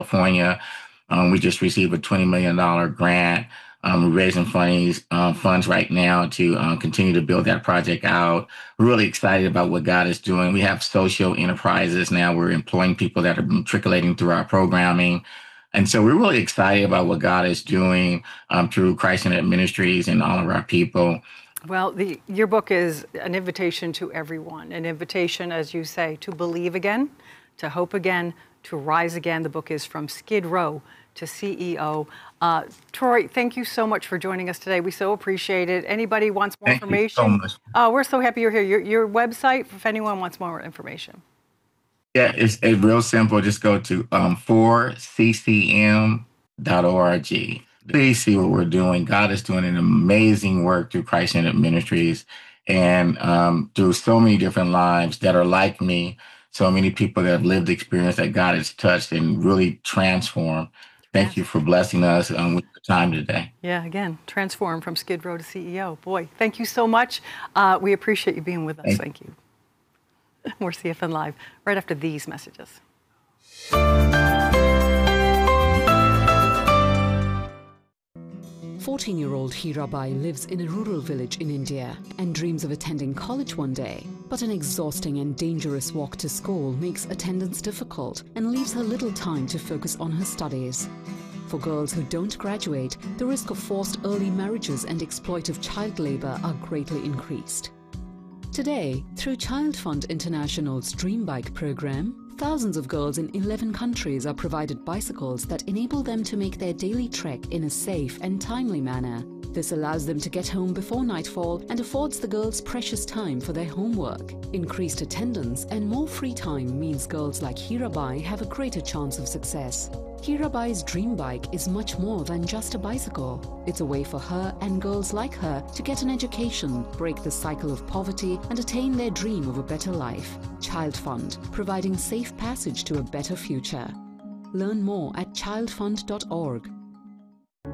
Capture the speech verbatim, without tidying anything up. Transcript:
California. Um, we just received a twenty million dollars grant. Um, we're raising funds, uh, funds right now to um, continue to build that project out. We're really excited about what God is doing. We have social enterprises now. We're employing people that are matriculating through our programming. And so we're really excited about what God is doing um, through Christ in It Ministries and all of our people. Well, the, your book is an invitation to everyone, an invitation, as you say, to believe again, to hope again, to rise again. The book is From Skid Row to C E O. Uh, Troy, thank you so much for joining us today. We so appreciate it. Anybody wants more thank information? You so much. Uh, we're so happy you're here. Your, your website, if anyone wants more information. Yeah, it's, it's real simple. Just go to um, four c c m dot org. Please see what we're doing. God is doing an amazing work through Christ in It Ministries and um, through so many different lives that are like me, so many people that have lived the experience that God has touched and really transformed. Thank you for blessing us um, with your time today. Yeah, again, transform from Skid Row to C E O. Boy, thank you so much. Uh, we appreciate you being with us. Thank, thank you. More C F N Live right after these messages. fourteen-year-old Hirabai lives in a rural village in India and dreams of attending college one day. But an exhausting and dangerous walk to school makes attendance difficult and leaves her little time to focus on her studies. For girls who don't graduate, the risk of forced early marriages and exploitive child labor are greatly increased. Today, through Child Fund International's Dream Bike program, thousands of girls in eleven countries are provided bicycles that enable them to make their daily trek in a safe and timely manner. This allows them to get home before nightfall and affords the girls precious time for their homework. Increased attendance and more free time means girls like Hirabai have a greater chance of success. Hirabai's Dream Bike is much more than just a bicycle. It's a way for her and girls like her to get an education, break the cycle of poverty, and attain their dream of a better life. Child Fund, providing safe passage to a better future. Learn more at child fund dot org.